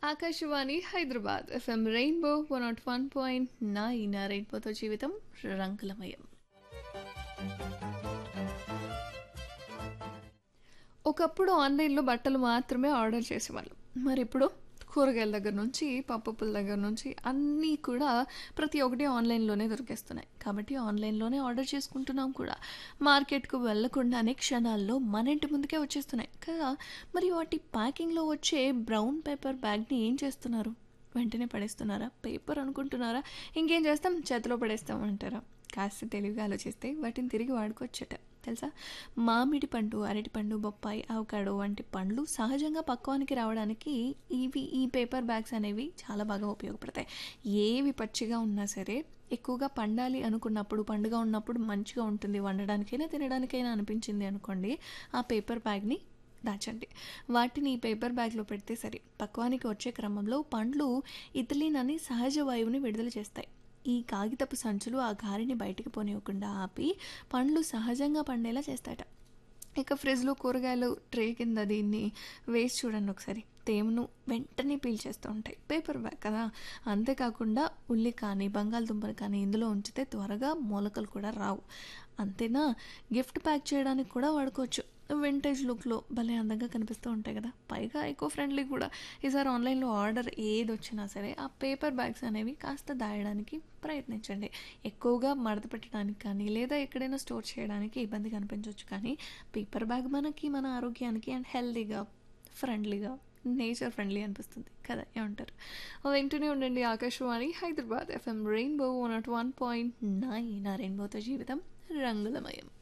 Akashvani Hyderabad FM rainbow 101.9 రెయిన్బోతో జీవితం రంగులమయం. ఒకప్పుడు ఆన్లైన్లో బట్టలు మాత్రమే ఆర్డర్ చేసేవాళ్ళం. మరి ఇప్పుడు కూరగాయల దగ్గర నుంచి పప్పుల దగ్గర నుంచి అన్నీ కూడా ప్రతి ఒక్కటి ఆన్లైన్లోనే దొరికేస్తున్నాయి. కాబట్టి ఆన్లైన్లోనే ఆర్డర్ చేసుకుంటున్నాం కూడా. మార్కెట్కు వెళ్ళకుండానే క్షణాల్లో మన ఇంటి ముందుకే వచ్చేస్తున్నాయి కదా. మరి వాటి ప్యాకింగ్లో వచ్చే బ్రౌన్ పేపర్ బ్యాగ్ని ఏం చేస్తున్నారు? వెంటనే పడేస్తున్నారా? పేపర్ అనుకుంటున్నారా? ఇంకేం చేస్తాం, చేతిలో పడేస్తాం అంటారా? కాస్త తెలివిగా ఆలోచిస్తే వాటిని తిరిగి వాడుకోవచ్చట తెలుసా. మామిడి పండు, అరటిపండు, బొప్పాయి, అవకాడో వంటి పండ్లు సహజంగా పక్వానికి రావడానికి ఈ పేపర్ బ్యాగ్స్ అనేవి చాలా బాగా ఉపయోగపడతాయి. ఏవి పచ్చిగా ఉన్నా సరే ఎక్కువగా పండాలి అనుకున్నప్పుడు, పండుగ ఉన్నప్పుడు మంచిగా ఉంటుంది, వండడానికైనా తినడానికైనా అనిపించింది అనుకోండి, ఆ పేపర్ బ్యాగ్ని దాచండి. వాటిని ఈ పేపర్ బ్యాగ్లో పెడితే సరి. పక్వానికి వచ్చే క్రమంలో పండ్లు ఇథిలిన్ అని సహజ వాయువుని విడుదల చేస్తాయి. ఈ కాగితపు సంచులు ఆ గాలిని బయటికి పోనివ్వకుండా ఆపి పండ్లు సహజంగా పండేలా చేస్తాయట. ఇక ఫ్రిడ్జ్లో కూరగాయలు ట్రే కింద దీన్ని వేసి చూడండి ఒకసారి. తేమను వెంటనే పీల్చేస్తూ ఉంటాయి, పేపర్ బ్యాగ్ కదా. అంతేకాకుండా ఉల్లి కానీ బంగాళదుంపలు కానీ ఇందులో ఉంచితే త్వరగా మూలకలు కూడా రావు. అంతేనా, గిఫ్ట్ ప్యాక్ చేయడానికి కూడా వాడుకోవచ్చు. వింటేజ్ లుక్లో భలే అందంగా కనిపిస్తూ ఉంటాయి కదా. పైగా ఎకో ఫ్రెండ్లీ కూడా. ఈసారి ఆన్లైన్లో ఆర్డర్ ఏది వచ్చినా సరే ఆ పేపర్ బ్యాగ్స్ అనేవి కాస్త దాయడానికి ప్రయత్నించండి. ఎక్కువగా మడత పెట్టడానికి కానీ లేదా ఎక్కడైనా స్టోర్ చేయడానికి ఇబ్బంది కనిపించవచ్చు, కానీ పేపర్ బ్యాగ్ మనకి మన ఆరోగ్యానికి అండ్ హెల్తీగా, ఫ్రెండ్లీగా, నేచర్ ఫ్రెండ్లీ అనిపిస్తుంది కదా. ఏమంటారు? వింటూనే ఉండండి ఆకాశవాణి హైదరాబాద్ ఎఫ్ఎం రెయిన్బో 101.9 రెయిన్బోతో జీవితం రంగులమయం.